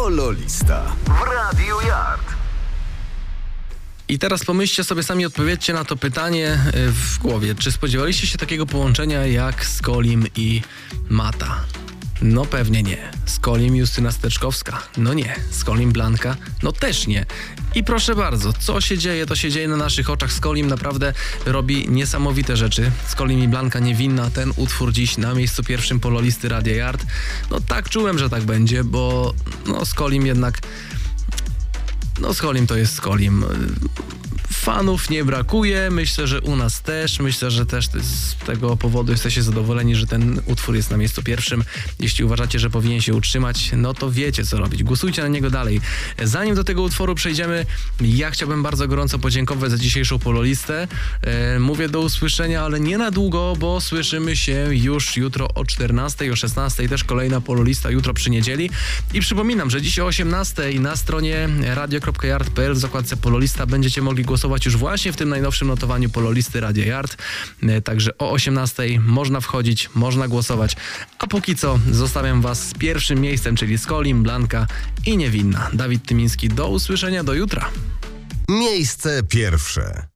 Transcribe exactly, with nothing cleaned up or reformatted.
Pololista w Radiu Yard. I teraz pomyślcie sobie sami, odpowiedzcie na to pytanie w głowie. Czy spodziewaliście się takiego połączenia jak Skolim i Mata? No pewnie nie. Skolim Justyna Steczkowska? No nie. Skolim Blanka? No też nie. I proszę bardzo, co się dzieje? To się dzieje na naszych oczach. Skolim naprawdę robi niesamowite rzeczy. Skolim i Blanka Niewinna, ten utwór dziś na miejscu pierwszym Pololisty Radia Yard. No tak czułem, że tak będzie, bo no Skolim jednak... No Skolim to jest Skolim. Fanów nie brakuje, myślę, że u nas też, myślę, że też z tego powodu jesteście zadowoleni, że ten utwór jest na miejscu pierwszym. Jeśli uważacie, że powinien się utrzymać, no to wiecie co robić, głosujcie na niego dalej. Zanim do tego utworu przejdziemy, ja chciałbym bardzo gorąco podziękować za dzisiejszą Pololistę. E, mówię do usłyszenia, ale nie na długo, bo słyszymy się już jutro o czternastej, o szesnastej, też kolejna Pololista jutro przy niedzieli. I przypominam, że dziś o osiemnastej na stronie radio kropka yard kropka p l w zakładce Pololista będziecie mogli głosować już właśnie w tym najnowszym notowaniu Pololisty Radia Yard. Także o osiemnastej można wchodzić, można głosować. A póki co zostawiam was z pierwszym miejscem, czyli Skolim, Blanka i Niewinna. Dawid Tymiński, do usłyszenia, do jutra. Miejsce pierwsze.